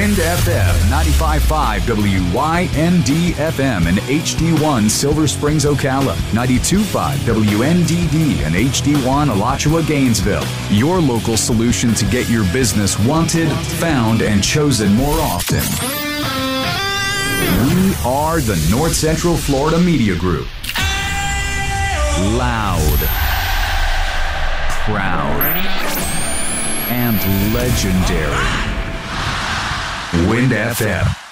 Wind FM 95.5 WYND FM and HD1 Silver Springs, Ocala. 92.5 WNDD and HD1 Alachua, Gainesville. Your local solution to get your business wanted, found, and chosen more often. We are the North Central Florida Media Group. Loud, proud, and legendary. Wind FM